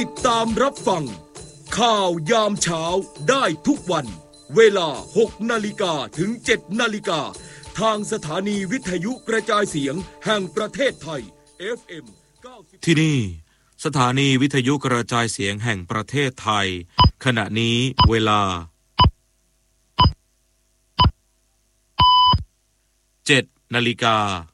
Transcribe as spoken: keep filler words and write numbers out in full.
ติดตามรับฟังข่าวยามเช้าได้ทุกวันเวลาหกนาฬิกาถึงเจ็ดนาฬิกาทางสถานีวิทยุกระจายเสียงแห่งประเทศไทย เอฟ เอ็ม เก้าสิบที่นี่สถานีวิทยุกระจายเสียงแห่งประเทศไทยขณะนี้เวลาเจ็ดนาฬิกา